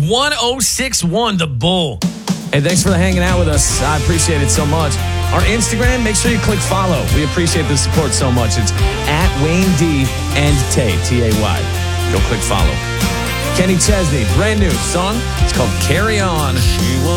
1061 The Bull. Hey, thanks for hanging out with us. I appreciate it so much. Our Instagram, make sure you click follow. We appreciate the support so much. It's at Wayne D and Tay, T-A-Y. Go click follow. Kenny Chesney, brand new song. It's called Carry On.